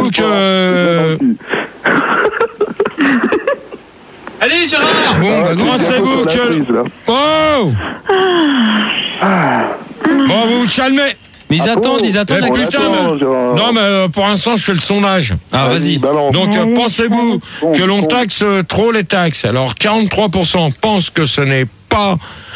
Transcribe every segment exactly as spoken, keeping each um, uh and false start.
pensez-vous que... Allez, Gérard. Bon, bah, pensez-vous que... Oh Bon, vous vous calmez. Mais ils Ah attendent, bon ils attendent la Mais question. putain, mais- Non, mais euh, pour l'instant, je fais le sondage. Ah, vas-y. balance. Donc, euh, Allez, pensez-vous bon, que l'on bon. taxe euh, trop les taxes? Alors, quarante-trois pour cent pensent que ce n'est pas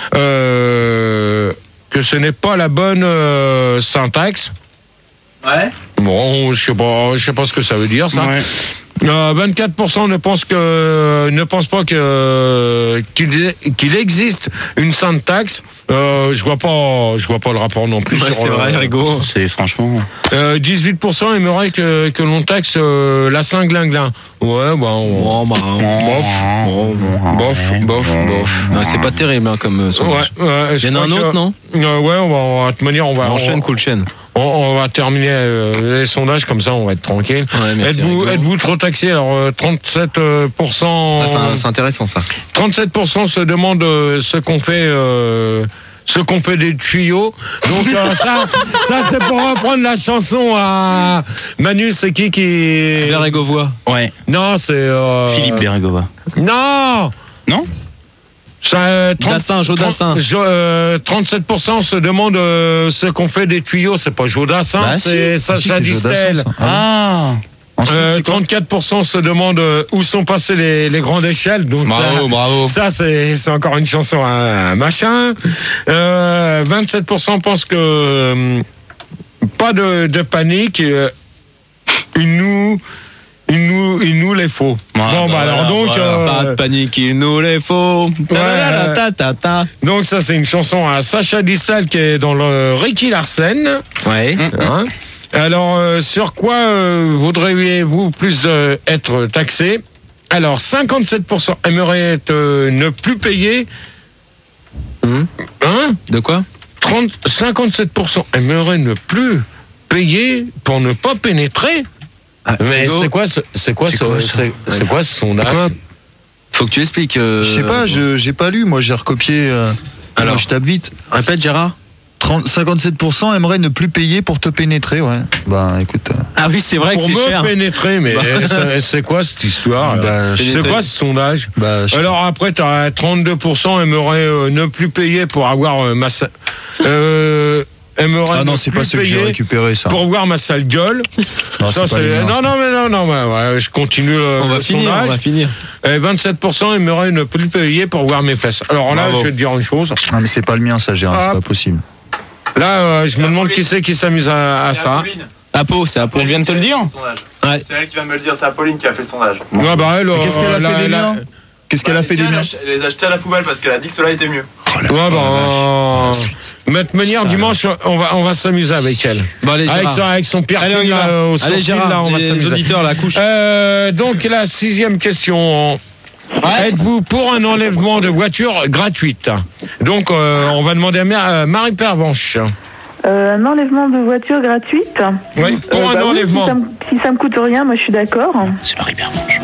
euh, que ce n'est pas la bonne euh, syntaxe. Ouais. Bon, je sais pas, je sais pas ce que ça veut dire, ça. Ouais. Euh, vingt-quatre pour cent ne pensent que ne pensent pas que qu'il qu'il existe une sainte taxe. Euh, je vois pas, je vois pas le rapport non plus. Ouais, sur c'est le- vrai, Rigaud. C'est franchement. Euh, dix-huit pour cent aimeraient que, que l'on taxe euh, la Saint-Glinglin. Ouais, bah, on... Oh, bah, bof, bof, bof, bof. ouais, c'est pas terrible hein, comme Ouais, sondage. ouais, je Il y en a crois un autre, que- non? Euh, ouais, on va, on va te manière, on va, On enchaîne, on, cool chaîne. on, on va terminer euh, les sondages comme ça, on va être tranquille. Ouais, merci, êtes-vous, Rigaud. êtes-vous trop taxé? Alors, euh, trente-sept pour cent, Ah, c'est un- c'est intéressant ça. trente-sept pour cent se demandent euh, ce qu'on fait. Euh, ce qu'on fait des tuyaux. Donc euh, ça, ça c'est pour reprendre la chanson à Manu, c'est qui qui... Bérégovois. Ouais. Non, c'est... euh, Philippe Bérégovois. Non Non? Ça, euh, trente Dassin, Jodassin. trente, jo- euh, trente-sept pour cent se demandent euh, ce qu'on fait des tuyaux. C'est pas Jodassin, Bah, c'est si. Sacha Si, c'est Distel. Jodassin, ça. Ah. Ensuite, Euh, c'est quoi? trente-quatre pour cent se demandent euh, où sont passées les, les grandes échelles. Donc Bravo, ça, bravo. ça c'est, c'est encore une chanson à, à machin. Euh, vingt-sept pour cent pensent que euh, pas de, de panique. euh, il nous, il nous, il nous les faut. Voilà, bon, bah voilà, alors donc, Voilà, euh, pas de panique, il nous les faut. Ta ta ta ta. donc ça c'est une chanson à Sacha Distel qui est dans le Ricky Larsen. Ouais. Hein. Alors, euh, sur quoi euh, voudriez-vous plus de, être taxé? Alors, cinquante-sept pour cent aimeraient être, euh, ne plus payer. Hum. Hein De quoi? trente, cinquante-sept pour cent aimeraient ne plus payer pour ne pas pénétrer. Ah, Mais Rigaud, c'est quoi ce, c'est quoi C'est ce, quoi, ça c'est, c'est quoi ce sondage? Quoi? Faut que tu expliques. euh, Je sais pas, je j'ai pas lu, moi j'ai recopié. euh, Alors. moi, je tape vite. Répète, Gérard. trente, cinquante-sept pour cent aimeraient ne plus payer pour te pénétrer, ouais. Bah écoute. euh, Ah oui, c'est vrai que Pour c'est me cher. pénétrer, mais c'est, c'est quoi cette histoire là? bah, je- C'est quoi ce sondage? bah, je- Alors après, tu as trente-deux pour cent aimeraient euh, ne plus payer pour avoir euh, ma sa- euh, aimeraient Ah non, ne c'est plus pas ce que j'ai payer récupéré ça. pour voir ma sale gueule. Non, Ça, c'est pas les miens, non, ça. non, mais non, non, mais, ouais, je continue le, On va le finir, sondage. on va finir. Et vingt-sept pour cent aimeraient ne plus payer pour voir mes fesses. Alors là, Bravo. je vais te dire une chose. Ah mais c'est pas le mien ça, Gérard, Ah. c'est pas possible. Là, euh, je me demande qui c'est qui s'amuse à, à ça. Apo, c'est Apo. On vient de te le dire. Ouais. C'est elle qui vient de me le dire, c'est Apolline qui a fait le sondage. Ouais, bah, elle, Mais qu'est-ce euh, qu'elle a la- fait des la- miens Qu'est-ce qu'elle a fait des miens Elle les a jetés à la poubelle parce qu'elle a dit que cela était mieux. Ouais, bah, Maître Meunière, dimanche, on va, on va s'amuser avec elle. Bon, allez, Avec Gérard. son, avec son piercing Allez, on y va. là, au Allez, sourcil, Gérard, là, on va les s'amuser. auditeurs, la couche. Euh, donc, la sixième question. Êtes-vous pour un enlèvement de voiture gratuite? Donc, euh, on va demander à Ma- euh, Marie Pervenche. Euh, un enlèvement de voiture gratuite. Oui, pour Euh, un bah oui, enlèvement. si, ça me, si ça me coûte rien, moi je suis d'accord. C'est Marie Pervenche.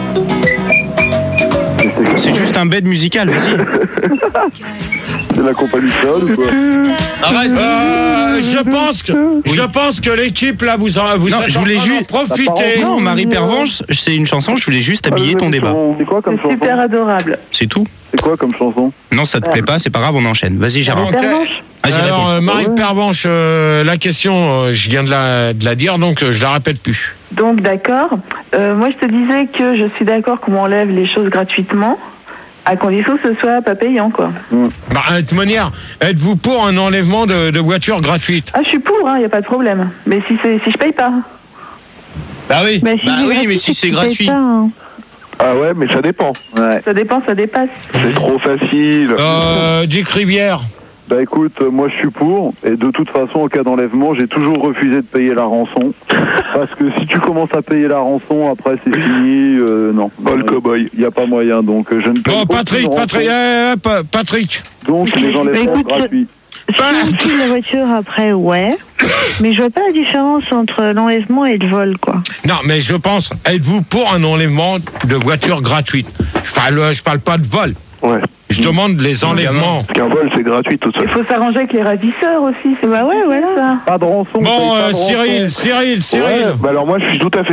C'est juste un bed musical, vas-y. C'est la compagnie de Sol ou quoi? Arrête. Euh, je pense que, je pense que l'équipe là vous en, vous Non, êtes je en voulais train d'en juste- profiter. Non, Marie Pervenche, c'est une chanson, je voulais juste habiller ton débat. C'est quoi comme C'est chanson? super adorable. C'est tout. C'est quoi comme chanson? Non, ça te plaît pas, c'est pas grave, on enchaîne. Vas-y, Gérard. Ok. Pervenche. Vas-y, Alors, réponds. euh, Marie Pervenche, euh, la question, euh, je viens de la, de la dire, donc euh, je la répète plus. Donc d'accord. Euh, moi je te disais que je suis d'accord qu'on m'enlève les choses gratuitement, à condition que ce soit pas payant quoi. Bah, de toute manière, êtes-vous pour un enlèvement de, de voiture gratuite? Ah je suis pour, il n'y a pas de problème. Mais si, c'est, si je paye pas. Bah oui. Bah, si Bah c'est oui, gratuit, mais si c'est tu payes gratuit. pas, hein. Ah ouais, mais ça dépend. Ouais. Ça dépend, ça dépasse. C'est trop facile. Euh, Dick Rivière. Bah écoute, euh, moi je suis pour, et de toute façon, en cas d'enlèvement, j'ai toujours refusé de payer la rançon. Parce que si tu commences à payer la rançon, après c'est fini, euh, non. Pas le cow-boy. Il n'y a pas moyen, donc euh, je ne paye Bon, aucune Patrick, rançon. Patrick, eh, Pa- Patrick. Donc les enlèvements écoute, gratuits. Si on utilise la voiture après, ouais. Mais je vois pas la différence entre l'enlèvement et le vol, quoi. Non, mais je pense, êtes-vous pour un enlèvement de voiture gratuite? Je parle, je parle pas de vol. Ouais. Je demande les enlèvements. Parce qu'un vol, c'est gratuit tout seul. Il faut s'arranger avec les ravisseurs aussi. C'est Bah ouais, voilà. ça. Pas de rançon. Bon, paye pas euh, de rançon. Cyril, Cyril, Cyril. Ouais, bah alors moi je suis tout à fait